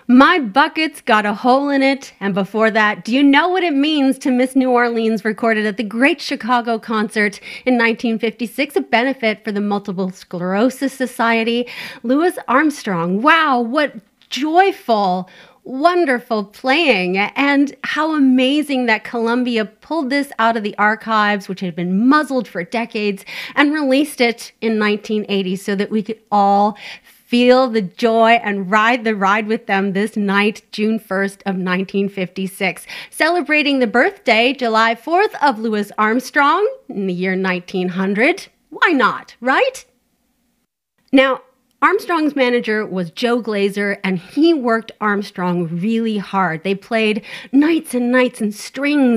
My bucket's got a hole in it. And before that, do you know what it means to miss New Orleans, recorded at the Great Chicago Concert in 1956, a benefit for the Multiple Sclerosis Society? Louis Armstrong. Wow, what joyful, wonderful playing. And how amazing that Columbia pulled this out of the archives, which had been muzzled for decades, and released it in 1980 so that we could all feel the joy and ride the ride with them this night, June 1st of 1956. Celebrating the birthday, July 4th, of Louis Armstrong in the year 1900. Why not, right? Now, Armstrong's manager was Joe Glazer, and he worked Armstrong really hard. They played nights and nights and strings